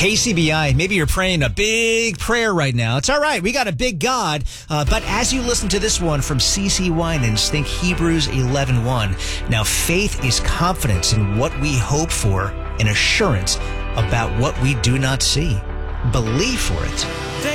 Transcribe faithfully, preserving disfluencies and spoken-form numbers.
K C B I, maybe you're praying a big prayer right now. It's all right. We got a big God. Uh, but as you listen to this one from C C Winans, think Hebrews eleven one. Now, faith is confidence in what we hope for and assurance about what we do not see. Believe for it.